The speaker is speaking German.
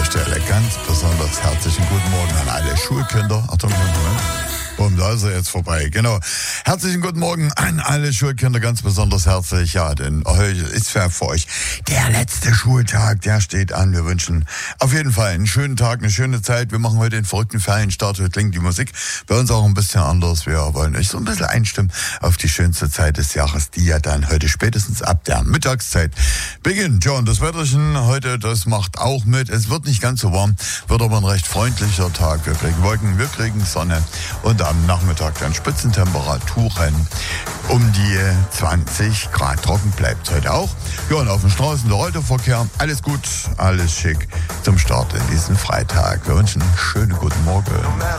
Stelle ganz besonders herzlichen guten Morgen an alle Schulkinder. Achtung, Moment. Und da ist er jetzt vorbei. Genau. Herzlichen guten Morgen an alle Schulkinder, ganz besonders herzlich. Ja, denn heute ist für euch der letzte Schultag, der steht an. Wir wünschen auf jeden Fall einen schönen Tag, eine schöne Zeit. Wir machen heute den verrückten Ferienstart. Heute klingt die Musik bei uns auch ein bisschen anders. Wir wollen euch so ein bisschen einstimmen auf die schönste Zeit des Jahres, die ja dann heute spätestens ab der Mittagszeit beginnt. Ja, und das Wetterchen heute, das macht auch mit. Es wird nicht ganz so warm, wird aber ein recht freundlicher Tag. Wir kriegen Wolken, wir kriegen Sonne und am Nachmittag dann Spitzentemperaturen um die 20 Grad. Trocken bleibt heute auch. Ja, und auf den Straßen der Autoverkehr. Alles gut, alles schick zum Start in diesen Freitag. Wir wünschen einen schönen guten Morgen.